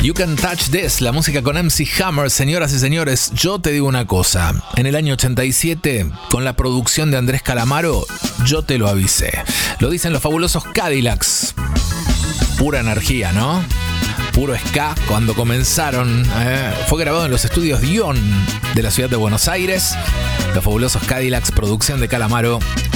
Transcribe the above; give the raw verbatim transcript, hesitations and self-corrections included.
You Can Touch This, la música con M C Hammer. Señoras y señores, yo te digo una cosa. En el año ochenta y siete, con la producción de Andrés Calamaro, yo te lo avisé. Lo dicen los fabulosos Cadillacs. Pura energía, ¿no? Puro ska. Cuando comenzaron, eh, fue grabado en los estudios Dion de la ciudad de Buenos Aires. Los fabulosos Cadillacs, producción de Calamaro.